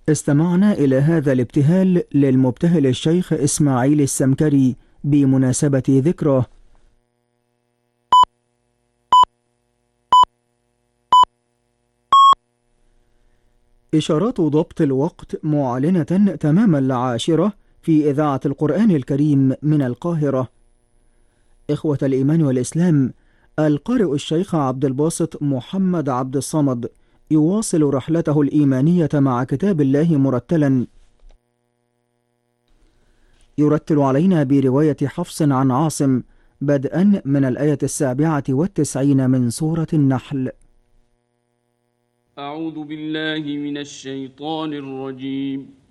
استمعنا إلى هذا الابتهال للمبتهل الشيخ إسماعيل السمكري بمناسبة ذكراه. إشارات ضبط الوقت معلنة تمام 10 في إذاعة القرآن الكريم من القاهرة. إخوة الإيمان والإسلام، القارئ الشيخ عبد الباسط محمد عبد الصمد يواصل رحلته الإيمانية مع كتاب الله مرتلا. يرتل علينا برواية حفص عن عاصم بدءا من الآية 97 من سورة النحل. أعوذ بالله من الشيطان الرجيم.